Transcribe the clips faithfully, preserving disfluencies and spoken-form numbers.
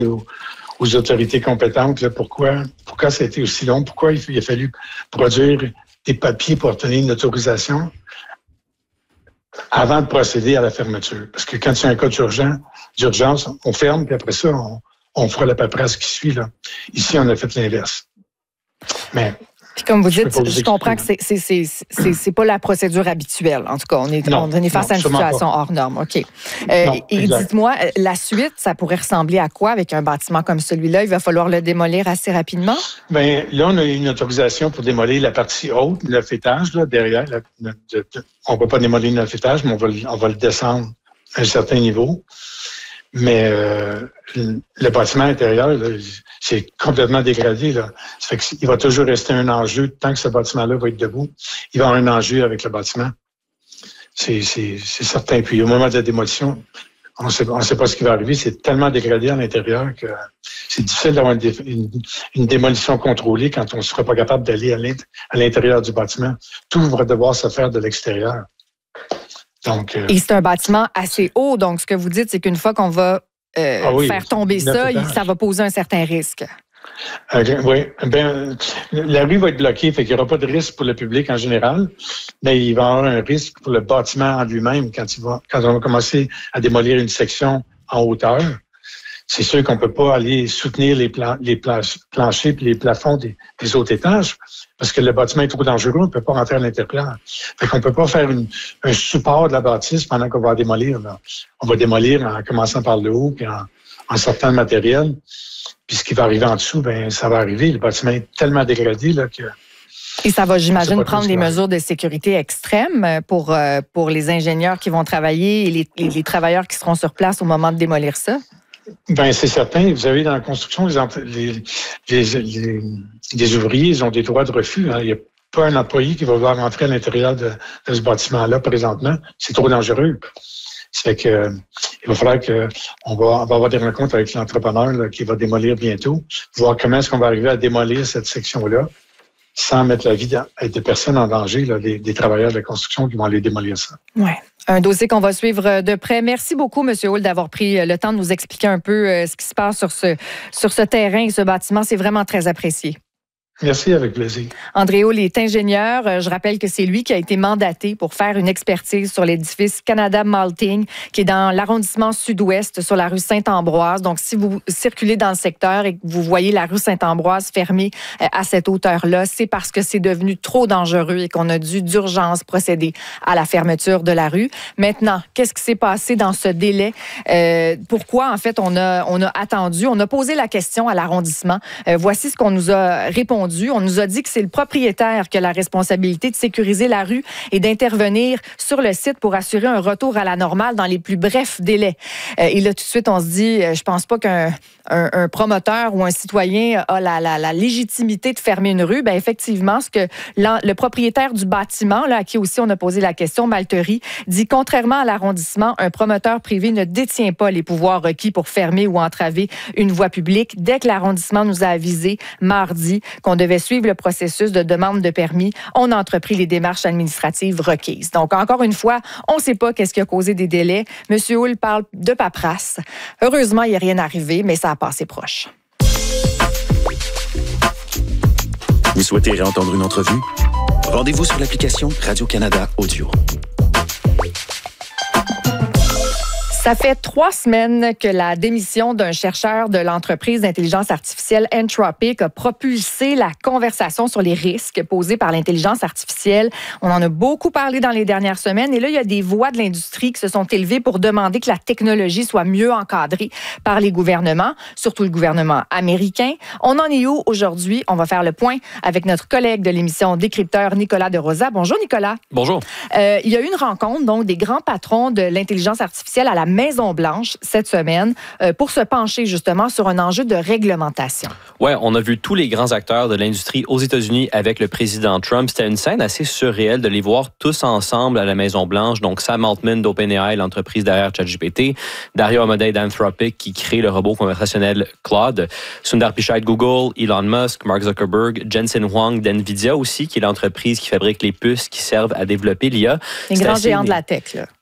aux, aux autorités compétentes là, pourquoi, pourquoi ça a été aussi long, pourquoi il, il a fallu produire des papiers pour obtenir une autorisation avant de procéder à la fermeture. Parce que quand il y a un cas d'urgence, d'urgence, on ferme, puis après ça, on, on fera la paperasse qui suit. Là. Ici, on a fait l'inverse. Mais... Puis comme vous dites, je, je comprends que c'est, c'est, c'est, c'est, c'est pas la procédure habituelle. En tout cas, on est, non, on est face non, à une situation pas. hors norme. OK. Euh, non, et exact. Dites-moi, la suite, ça pourrait ressembler à quoi avec un bâtiment comme celui-là? Il va falloir le démolir assez rapidement? Bien, là, on a une autorisation pour démolir la partie haute, neuf étages, là, derrière. La, de, de, on ne peut pas démolir neuf étages, mais on va, on va le descendre à un certain niveau. Mais euh, le bâtiment intérieur, là, c'est complètement dégradé. Là. Ça fait qu'il va toujours rester un enjeu tant que ce bâtiment-là va être debout. Il va y avoir un enjeu avec le bâtiment. C'est, c'est, c'est certain. Puis au moment de la démolition, on sait, on sait pas ce qui va arriver. C'est tellement dégradé à l'intérieur que c'est difficile d'avoir une, une, une démolition contrôlée quand on ne sera pas capable d'aller à l'intérieur du bâtiment. Tout va devoir se faire de l'extérieur. Donc, euh, et c'est un bâtiment assez haut, donc ce que vous dites, c'est qu'une fois qu'on va euh, ah oui, faire tomber ça, ça va poser un certain risque. Euh, oui, ben, la rue va être bloquée, fait qu'il n'y aura pas de risque pour le public en général, mais il va y avoir un risque pour le bâtiment en lui-même quand, il va, quand on va commencer à démolir une section en hauteur. C'est sûr qu'on ne peut pas aller soutenir les, plan- les planchers et les plafonds des, des autres étages parce que le bâtiment est trop dangereux, on ne peut pas rentrer à l'intérieur. Fait qu'on ne peut pas faire une, un support de la bâtisse pendant qu'on va démolir. Là. On va démolir en commençant par le haut puis en, en sortant le matériel. Puis ce qui va arriver en dessous, ben ça va arriver. Le bâtiment est tellement dégradé là, que... Et ça va, j'imagine, prendre des mesures de sécurité extrêmes pour, pour les ingénieurs qui vont travailler et les, les, les travailleurs qui seront sur place au moment de démolir ça? Ben c'est certain. Vous savez, dans la construction, les, les, les, les ouvriers, ils ont des droits de refus. Hein. Il n'y a pas un employé qui va vouloir rentrer à l'intérieur de, de ce bâtiment-là présentement. C'est trop dangereux. Ça fait que euh, il va falloir que on va, on va avoir des rencontres avec l'entrepreneur là, qui va démolir bientôt, voir comment est-ce qu'on va arriver à démolir cette section-là sans mettre la vie des personnes en danger, là, des, des travailleurs de la construction qui vont aller démolir ça. Ouais. Un dossier qu'on va suivre de près. Merci beaucoup, M. Hull, d'avoir pris le temps de nous expliquer un peu ce qui se passe sur ce, sur ce terrain et ce bâtiment. C'est vraiment très apprécié. Merci, avec plaisir. André Hull est ingénieur. Je rappelle que c'est lui qui a été mandaté pour faire une expertise sur l'édifice Canada Malting, qui est dans l'arrondissement sud-ouest, sur la rue Saint-Ambroise. Donc, si vous circulez dans le secteur et que vous voyez la rue Saint-Ambroise fermée à cette hauteur-là, c'est parce que c'est devenu trop dangereux et qu'on a dû d'urgence procéder à la fermeture de la rue. Maintenant, qu'est-ce qui s'est passé dans ce délai? Euh, pourquoi, en fait, on a, on a attendu? On a posé la question à l'arrondissement. Euh, voici ce qu'on nous a répondu. On nous a dit que c'est le propriétaire qui a la responsabilité de sécuriser la rue et d'intervenir sur le site pour assurer un retour à la normale dans les plus brefs délais. Euh, et là, tout de suite, on se dit, euh, je pense pas qu'un un, un promoteur ou un citoyen a la, la, la légitimité de fermer une rue. Ben effectivement, ce que le propriétaire du bâtiment, là, à qui aussi on a posé la question, Malterie, dit contrairement à l'arrondissement, un promoteur privé ne détient pas les pouvoirs requis pour fermer ou entraver une voie publique. Dès que l'arrondissement nous a avisé mardi qu'on devait suivre le processus de demande de permis, on a entrepris les démarches administratives requises. Donc, encore une fois, on ne sait pas qu'est-ce qui a causé des délais. M. Hull parle de paperasse. Heureusement, il n'y a rien arrivé, mais ça a passé proche. Vous souhaitez réentendre une entrevue? Rendez-vous sur l'application Radio-Canada Audio. Ça fait trois semaines que la démission d'un chercheur de l'entreprise d'intelligence artificielle Anthropic a propulsé la conversation sur les risques posés par l'intelligence artificielle. On en a beaucoup parlé dans les dernières semaines et là, il y a des voix de l'industrie qui se sont élevées pour demander que la technologie soit mieux encadrée par les gouvernements, surtout le gouvernement américain. On en est où aujourd'hui? On va faire le point avec notre collègue de l'émission Décrypteur, Nicolas De Rosa. Bonjour, Nicolas. Bonjour. Euh, il y a eu une rencontre donc des grands patrons de l'intelligence artificielle à la Maison-Blanche cette semaine euh, pour se pencher justement sur un enjeu de réglementation. Ouais, on a vu tous les grands acteurs de l'industrie aux États-Unis avec le président Trump. C'était une scène assez surréelle de les voir tous ensemble à la Maison-Blanche. Donc, Sam Altman d'OpenAI, l'entreprise derrière ChatGPT, Dario Amodei d'Anthropic qui crée le robot conversationnel Claude, Sundar Pichai de Google, Elon Musk, Mark Zuckerberg, Jensen Huang d'NVIDIA aussi, qui est l'entreprise qui fabrique les puces qui servent à développer l'I A. Les grands géants de la tech, là.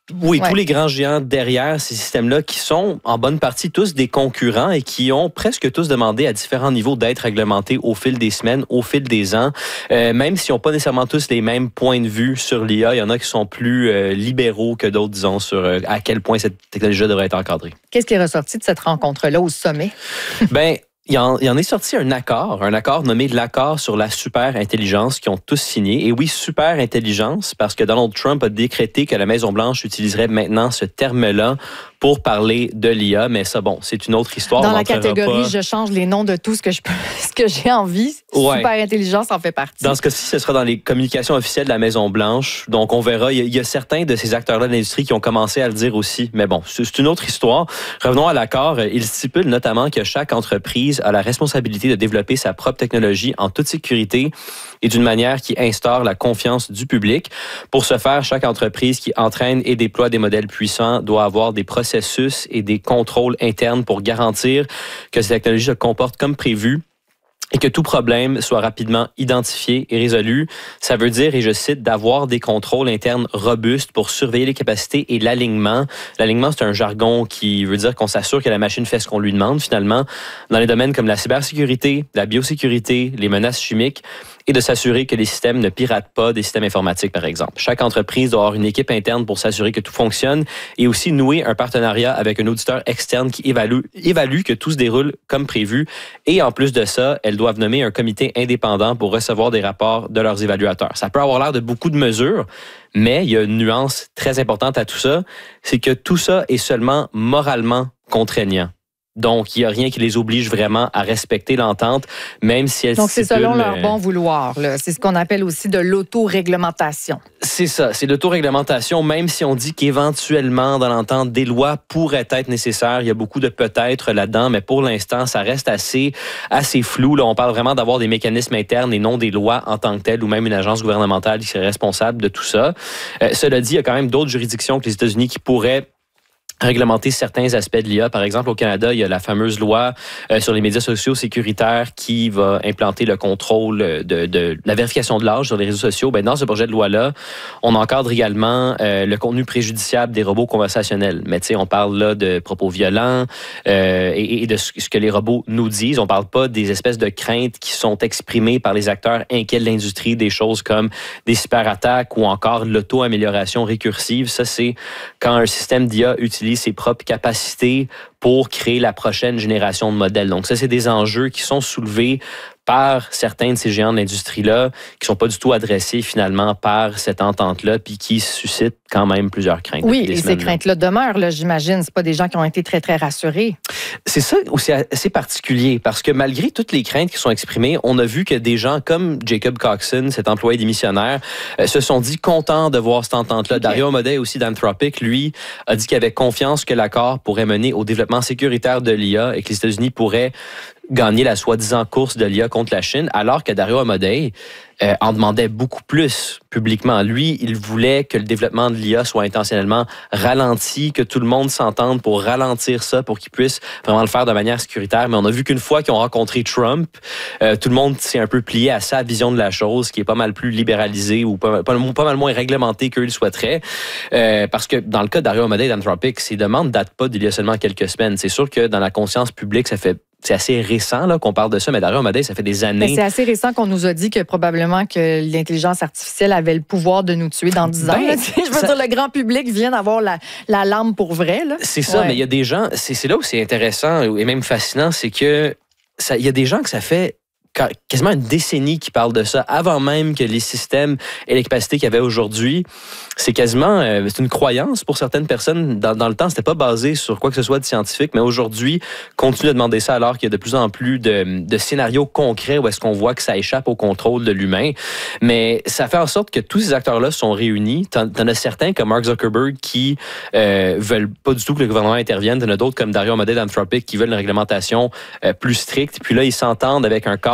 Oui, ouais. tous les grands géants derrière ces systèmes-là qui sont en bonne partie tous des concurrents et qui ont presque tous demandé à différents niveaux d'être réglementés au fil des semaines, au fil des ans. Euh, même s'ils n'ont pas nécessairement tous les mêmes points de vue sur l'I A, il y en a qui sont plus euh, libéraux que d'autres, disons, sur euh, à quel point cette technologie devrait être encadrée. Qu'est-ce qui est ressorti de cette rencontre-là au sommet? Ben, Il en, il en est sorti un accord, un accord nommé l'accord sur la super-intelligence qu'ils ont tous signé. Et oui, super-intelligence, parce que Donald Trump a décrété que la Maison-Blanche utiliserait maintenant ce terme-là pour parler de l'I A. Mais ça, bon, c'est une autre histoire. Dans on la catégorie, pas... je change les noms de tout ce que je peux, ce que j'ai envie. Ouais. Super-intelligence en fait partie. Dans ce cas-ci, ce sera dans les communications officielles de la Maison-Blanche. Donc, on verra. Il y, a, il y a certains de ces acteurs-là de l'industrie qui ont commencé à le dire aussi. Mais bon, c'est, c'est une autre histoire. Revenons à l'accord. Il stipule notamment que chaque entreprise a la responsabilité de développer sa propre technologie en toute sécurité et d'une manière qui instaure la confiance du public. Pour ce faire, chaque entreprise qui entraîne et déploie des modèles puissants doit avoir des processus et des contrôles internes pour garantir que ces technologies se comportent comme prévu et que tout problème soit rapidement identifié et résolu. Ça veut dire, et je cite, d'avoir des contrôles internes robustes pour surveiller les capacités et l'alignement. L'alignement, c'est un jargon qui veut dire qu'on s'assure que la machine fait ce qu'on lui demande, finalement, dans les domaines comme la cybersécurité, la biosécurité, les menaces chimiques, et de s'assurer que les systèmes ne piratent pas des systèmes informatiques, par exemple. Chaque entreprise doit avoir une équipe interne pour s'assurer que tout fonctionne et aussi nouer un partenariat avec un auditeur externe qui évalue, évalue que tout se déroule comme prévu. Et en plus de ça, elles doivent nommer un comité indépendant pour recevoir des rapports de leurs évaluateurs. Ça peut avoir l'air de beaucoup de mesures, mais il y a une nuance très importante à tout ça, c'est que tout ça est seulement moralement contraignant. Donc, il n'y a rien qui les oblige vraiment à respecter l'entente, même si elles Donc, c'est stipulent, selon leur euh, bon vouloir. Là. C'est ce qu'on appelle aussi de l'autoréglementation. C'est ça, c'est l'autoréglementation, même si on dit qu'éventuellement, dans l'entente, des lois pourraient être nécessaires. Il y a beaucoup de peut-être là-dedans, mais pour l'instant, ça reste assez, assez flou. Là, on parle vraiment d'avoir des mécanismes internes et non des lois en tant que telles ou même une agence gouvernementale qui serait responsable de tout ça. Euh, cela dit, il y a quand même d'autres juridictions que les États-Unis qui pourraient réglementer certains aspects de l'I A. Par exemple, au Canada, il y a la fameuse loi euh, sur les médias sociaux sécuritaires qui va implanter le contrôle de, de la vérification de l'âge sur les réseaux sociaux. Ben, dans ce projet de loi-là, on encadre également euh, le contenu préjudiciable des robots conversationnels. Mais tu sais, on parle là de propos violents euh, et, et de ce que les robots nous disent. On parle pas des espèces de craintes qui sont exprimées par les acteurs inquiets de l'industrie, des choses comme des cyberattaques ou encore l'auto-amélioration récursive. Ça, c'est quand un système d'I A utilise ses propres capacités pour créer la prochaine génération de modèles. Donc ça, c'est des enjeux qui sont soulevés par certains de ces géants de l'industrie-là, qui sont pas du tout adressés finalement par cette entente-là, puis qui suscitent quand même plusieurs craintes. Oui, et ces craintes-là demeurent, là, j'imagine. C'est pas des gens qui ont été très, très rassurés. C'est ça aussi assez particulier, parce que malgré toutes les craintes qui sont exprimées, on a vu que des gens comme Jacob Coxon, cet employé démissionnaire, euh, se sont dit contents de voir cette entente-là. Okay. Dario Amodei, aussi d'Anthropic, lui, a dit qu'il avait confiance que l'accord pourrait mener au développement sécuritaire de l'I A et que les États-Unis pourraient gagner la soi-disant course de l'I A contre la Chine, alors que Dario Amodei euh, en demandait beaucoup plus publiquement. Lui, il voulait que le développement de l'I A soit intentionnellement ralenti, que tout le monde s'entende pour ralentir ça, pour qu'ils puissent vraiment le faire de manière sécuritaire. Mais on a vu qu'une fois qu'ils ont rencontré Trump, euh, tout le monde s'est un peu plié à sa vision de la chose, qui est pas mal plus libéralisée ou pas, pas, pas mal moins réglementée qu'eux le souhaiteraient. Euh, parce que dans le cas de Dario Amodei d'Anthropic, ces demandes ne datent pas d'il y a seulement quelques semaines. C'est sûr que dans la conscience publique, ça fait c'est assez récent là, qu'on parle de ça, mais Dario Amodei, ça fait des années. Mais c'est assez récent qu'on nous a dit que probablement que l'intelligence artificielle avait le pouvoir de nous tuer dans dix ans. Ben, je veux ça... dire, le grand public vient d'avoir la, la larme pour vrai. Là. C'est ça, ouais. Mais il y a des gens, c'est, c'est là où c'est intéressant et même fascinant, c'est que ça, il y a des gens que ça fait quasiment une décennie qui parlent de ça, avant même que les systèmes et les capacités qu'il y avait aujourd'hui. C'est quasiment euh, c'est une croyance pour certaines personnes. Dans, dans le temps, c'était pas basé sur quoi que ce soit de scientifique, mais aujourd'hui, continue de demander ça alors qu'il y a de plus en plus de, de scénarios concrets où est-ce qu'on voit que ça échappe au contrôle de l'humain. Mais ça fait en sorte que tous ces acteurs-là sont réunis. T'en, t'en as certains comme Mark Zuckerberg qui euh, veulent pas du tout que le gouvernement intervienne. T'en as d'autres comme Dario Amodei d'Anthropic qui veulent une réglementation euh, plus stricte. Puis là, ils s'entendent avec un cadre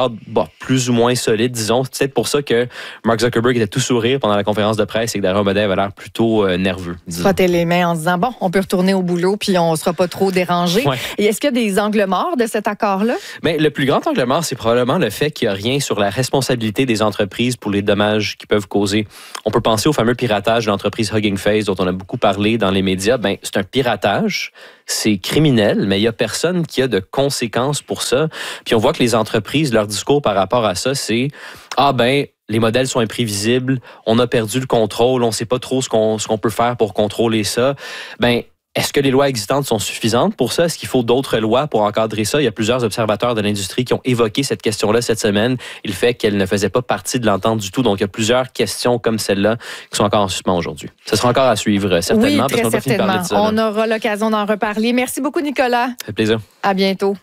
cadre bon, plus ou moins solide, disons. C'est peut-être pour ça que Mark Zuckerberg était tout sourire pendant la conférence de presse et que Darren Modell avait l'air plutôt euh, nerveux. Frotter les mains en se disant, bon, on peut retourner au boulot puis on ne sera pas trop dérangé. Ouais. Et est-ce qu'il y a des angles morts de cet accord-là? Bien, le plus grand angle mort, c'est probablement le fait qu'il n'y a rien sur la responsabilité des entreprises pour les dommages qu'ils peuvent causer. On peut penser au fameux piratage de l'entreprise Hugging Face dont on a beaucoup parlé dans les médias. Bien, c'est un piratage, c'est criminel, mais il n'y a personne qui a de conséquences pour ça. Puis on voit que les entreprises, leur discours par rapport à ça, c'est « Ah ben, les modèles sont imprévisibles, on a perdu le contrôle, on ne sait pas trop ce qu'on, ce qu'on peut faire pour contrôler ça. » Ben, est-ce que les lois existantes sont suffisantes pour ça? Est-ce qu'il faut d'autres lois pour encadrer ça? Il y a plusieurs observateurs de l'industrie qui ont évoqué cette question-là cette semaine et le fait qu'elle ne faisait pas partie de l'entente du tout. Donc, il y a plusieurs questions comme celle-là qui sont encore en suspens aujourd'hui. Ce sera encore à suivre, certainement. Oui, très parce qu'on certainement. Pas de ça, on aura l'occasion d'en reparler. Merci beaucoup, Nicolas. Ça fait plaisir. À bientôt.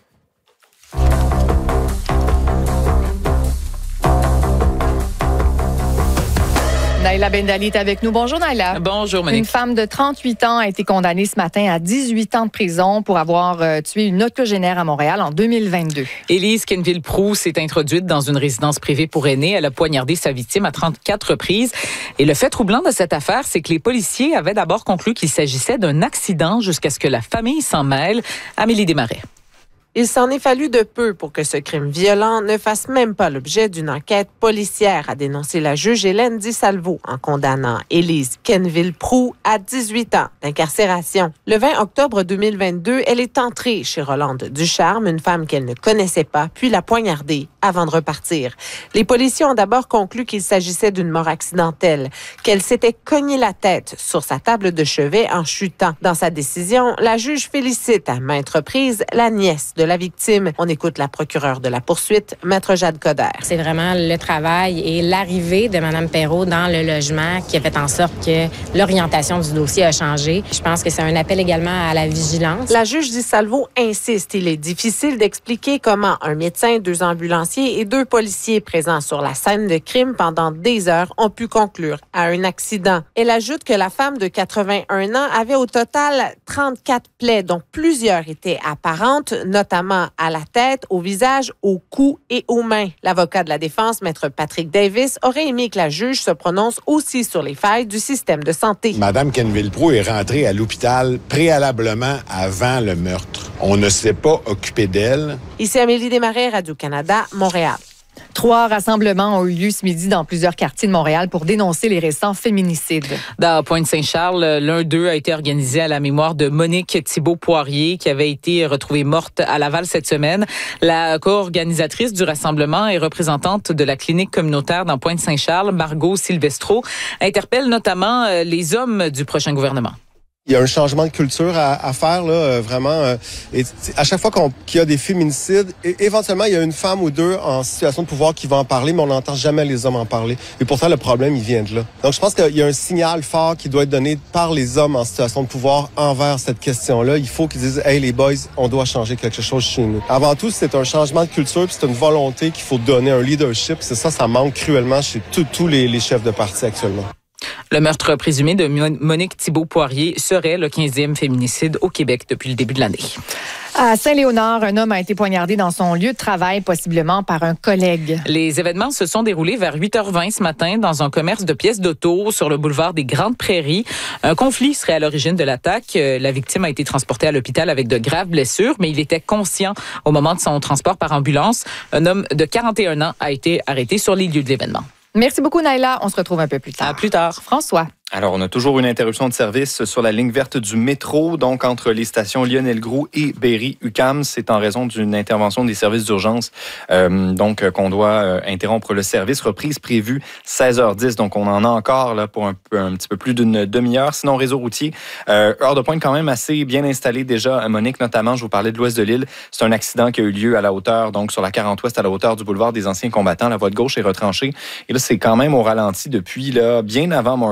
Naila Bendali est avec nous. Bonjour, Naila. Bonjour, Monique. Une femme de trente-huit ans a été condamnée ce matin à dix-huit ans de prison pour avoir euh, tué une octogénaire à Montréal en deux mille vingt-deux. Élise Kenville-Proulx s'est introduite dans une résidence privée pour aînés. Elle a poignardé sa victime à trente-quatre reprises. Et le fait troublant de cette affaire, c'est que les policiers avaient d'abord conclu qu'il s'agissait d'un accident jusqu'à ce que la famille s'en mêle. Amélie Desmarais. Il s'en est fallu de peu pour que ce crime violent ne fasse même pas l'objet d'une enquête policière, a dénoncé la juge Hélène Di Salvo en condamnant Élise Kenville-Proulx à dix-huit ans d'incarcération. Le vingt octobre deux mille vingt-deux, elle est entrée chez Rolande Ducharme, une femme qu'elle ne connaissait pas, puis l'a poignardée avant de repartir. Les policiers ont d'abord conclu qu'il s'agissait d'une mort accidentelle, qu'elle s'était cogné la tête sur sa table de chevet en chutant. Dans sa décision, la juge félicite à maintes reprises la nièce de de la victime. On écoute la procureure de la poursuite, Maître Jade Coder. C'est vraiment le travail et l'arrivée de Mme Perrault dans le logement qui a fait en sorte que l'orientation du dossier a changé. Je pense que c'est un appel également à la vigilance. La juge Di Salvo insiste. Il est difficile d'expliquer comment un médecin, deux ambulanciers et deux policiers présents sur la scène de crime pendant des heures ont pu conclure à un accident. Elle ajoute que la femme de quatre-vingt-un ans avait au total trente-quatre plaies, dont plusieurs étaient apparentes, notamment à la tête, au visage, au cou et aux mains. L'avocat de la défense, Maître Patrick Davis, aurait aimé que la juge se prononce aussi sur les failles du système de santé. Madame Kenville-Proulx est rentrée à l'hôpital préalablement avant le meurtre. On ne s'est pas occupé d'elle. Ici Amélie Desmarais, Radio-Canada, Montréal. Trois rassemblements ont eu lieu ce midi dans plusieurs quartiers de Montréal pour dénoncer les récents féminicides. Dans Pointe-Saint-Charles, l'un d'eux a été organisé à la mémoire de Monique Thibault-Poirier, qui avait été retrouvée morte à Laval cette semaine. La co-organisatrice du rassemblement et représentante de la clinique communautaire dans Pointe-Saint-Charles, Margot Silvestro, interpelle notamment les hommes du prochain gouvernement. Il y a un changement de culture à, à faire, là, euh, vraiment. Euh, et à chaque fois qu'on, qu'il y a des féminicides, et, éventuellement, il y a une femme ou deux en situation de pouvoir qui va en parler, mais on n'entend jamais les hommes en parler. Et pourtant, le problème, il vient de là. Donc, je pense qu'il y a un signal fort qui doit être donné par les hommes en situation de pouvoir envers cette question-là. Il faut qu'ils disent « Hey, les boys, on doit changer quelque chose chez nous. » Avant tout, c'est un changement de culture, puis c'est une volonté qu'il faut donner, un leadership. C'est ça, ça manque cruellement chez tous les, les chefs de parti actuellement. Le meurtre présumé de Monique Thibault-Poirier serait le quinzième féminicide au Québec depuis le début de l'année. À Saint-Léonard, un homme a été poignardé dans son lieu de travail, possiblement par un collègue. Les événements se sont déroulés vers huit heures vingt ce matin dans un commerce de pièces d'auto sur le boulevard des Grandes Prairies. Un conflit serait à l'origine de l'attaque. La victime a été transportée à l'hôpital avec de graves blessures, mais il était conscient au moment de son transport par ambulance. Un homme de quarante et un ans a été arrêté sur les lieux de l'événement. Merci beaucoup, Naila. On se retrouve un peu plus tard. À plus tard. François. Alors, on a toujours une interruption de service sur la ligne verte du métro, donc entre les stations Lionel-Groulx et Berry-U Q A M. C'est en raison d'une intervention des services d'urgence, euh, donc qu'on doit euh, interrompre le service. Reprise prévue seize heures dix, donc on en a encore là pour un, peu, un petit peu plus d'une demi-heure. Sinon, réseau routier, euh, heure de pointe quand même assez bien installée déjà. À Monique, notamment, je vous parlais de l'ouest de l'île. C'est un accident qui a eu lieu à la hauteur, donc sur la quarante ouest, à la hauteur du boulevard des Anciens Combattants. La voie de gauche est retranchée. Et là, c'est quand même au ralenti depuis là, bien avant Morgan. Là,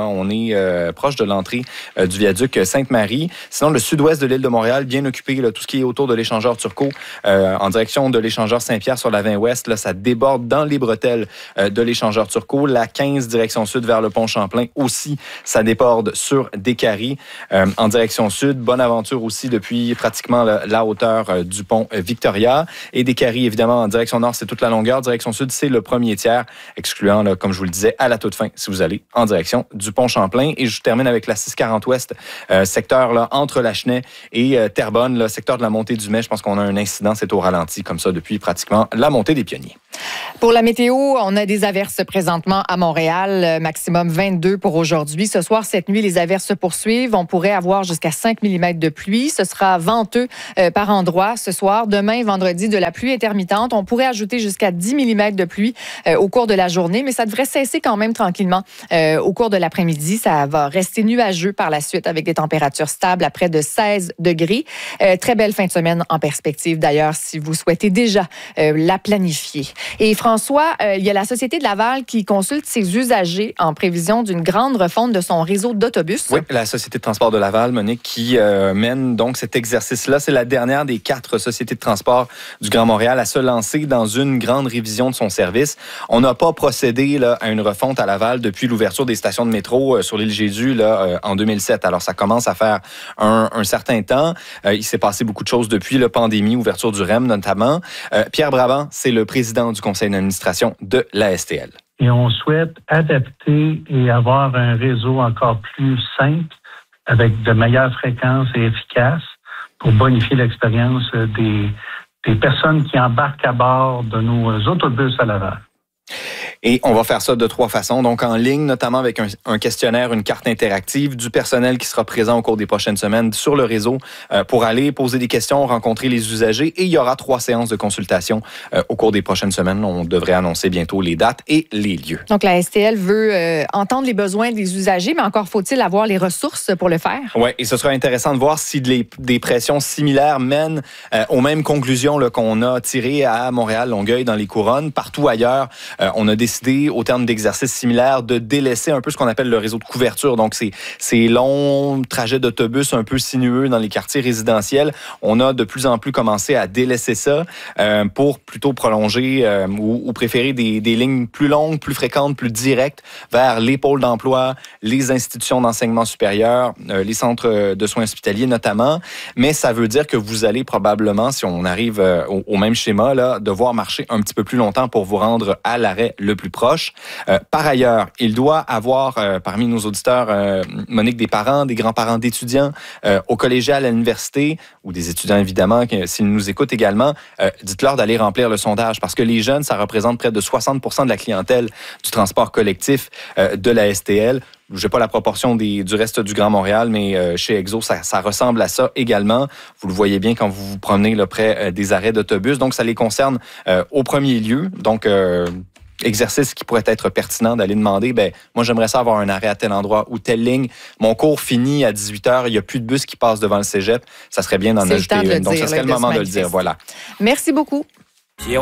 on est euh, proche de l'entrée euh, du viaduc Sainte-Marie. Sinon, le sud-ouest de l'île de Montréal, bien occupé, là, tout ce qui est autour de l'échangeur Turcot, euh, en direction de l'échangeur Saint-Pierre sur la vingt ouest, là, ça déborde dans les bretelles euh, de l'échangeur Turcot. La quinze, direction sud vers le pont Champlain aussi, ça déborde sur Décarie. Euh, en direction sud, Bonaventure aussi depuis pratiquement la, la hauteur euh, du pont euh, Victoria. Et Décarie, évidemment, en direction nord, c'est toute la longueur. Direction sud, c'est le premier tiers, excluant, là, comme je vous le disais, à la toute fin, si vous allez en direction du pont Champlain. Et je termine avec la six quarante ouest, euh, secteur là, entre Lachenay et euh, Terrebonne, là, secteur de la montée du Mai. Je pense qu'on a un incident, c'est au ralenti, comme ça, depuis pratiquement la montée des Pionniers. Pour la météo, on a des averses présentement à Montréal, maximum vingt-deux pour aujourd'hui. Ce soir, cette nuit, les averses se poursuivent. On pourrait avoir jusqu'à cinq millimètres de pluie. Ce sera venteux euh, par endroits ce soir. Demain, vendredi, de la pluie intermittente. On pourrait ajouter jusqu'à dix millimètres de pluie euh, au cours de la journée, mais ça devrait cesser quand même tranquillement euh, au cours de l'après-midi. Ça va rester nuageux par la suite avec des températures stables à près de seize degrés. Euh, très belle fin de semaine en perspective d'ailleurs si vous souhaitez déjà euh, la planifier. Et François, euh, il y a la Société de Laval qui consulte ses usagers en prévision d'une grande refonte de son réseau d'autobus. Oui, la Société de transport de Laval, Monique, qui euh, mène donc cet exercice-là. C'est la dernière des quatre sociétés de transport du Grand Montréal à se lancer dans une grande révision de son service. On n'a pas procédé là, à une refonte à Laval depuis l'ouverture des stations de métro euh, sur l'île Jésus là, euh, en deux mille sept. Alors, ça commence à faire un, un certain temps. Euh, il s'est passé beaucoup de choses depuis la pandémie, ouverture du R E M notamment. Euh, Pierre Brabant, c'est le président du conseil d'administration de la S T L. Et on souhaite adapter et avoir un réseau encore plus simple avec de meilleures fréquences et efficaces pour bonifier l'expérience des, des personnes qui embarquent à bord de nos autobus à Laval. Et on va faire ça de trois façons. Donc, en ligne, notamment avec un, un questionnaire, une carte interactive, du personnel qui sera présent au cours des prochaines semaines sur le réseau euh, pour aller poser des questions, rencontrer les usagers. Et il y aura trois séances de consultation euh, au cours des prochaines semaines. On devrait annoncer bientôt les dates et les lieux. Donc, la S T L veut euh, entendre les besoins des usagers, mais encore faut-il avoir les ressources pour le faire? Oui, et ce sera intéressant de voir si les, des pressions similaires mènent euh, aux mêmes conclusions là, qu'on a tirées à Montréal, Longueuil, dans les couronnes. Partout ailleurs, euh, on a décidé au terme d'exercices similaires, de délaisser un peu ce qu'on appelle le réseau de couverture. Donc, c'est ces longs trajets d'autobus un peu sinueux dans les quartiers résidentiels. On a de plus en plus commencé à délaisser ça euh, pour plutôt prolonger euh, ou, ou préférer des, des lignes plus longues, plus fréquentes, plus directes vers les pôles d'emploi, les institutions d'enseignement supérieur, euh, les centres de soins hospitaliers notamment. Mais ça veut dire que vous allez probablement, si on arrive euh, au, au même schéma, là, devoir marcher un petit peu plus longtemps pour vous rendre à l'arrêt le plus proche. Euh, par ailleurs, il doit avoir euh, parmi nos auditeurs, euh, Monique, des parents, des grands-parents d'étudiants euh, au collégial, à l'université, ou des étudiants évidemment, s'ils nous écoutent également, euh, dites-leur d'aller remplir le sondage parce que les jeunes, ça représente près de soixante pour cent de la clientèle du transport collectif euh, de la S T L. Je n'ai pas la proportion des, du reste du Grand Montréal, mais euh, chez Exo, ça, ça ressemble à ça également. Vous le voyez bien quand vous vous promenez là, près euh, des arrêts d'autobus. Donc, ça les concerne euh, au premier lieu. Donc, euh, exercice qui pourrait être pertinent d'aller demander, ben moi, j'aimerais ça avoir un arrêt à tel endroit ou telle ligne. Mon cours finit à dix-huit heures, il n'y a plus de bus qui passe devant le cégep. Ça serait bien d'en ajouter une. Donc, ce serait le moment de le dire. Voilà. Merci beaucoup.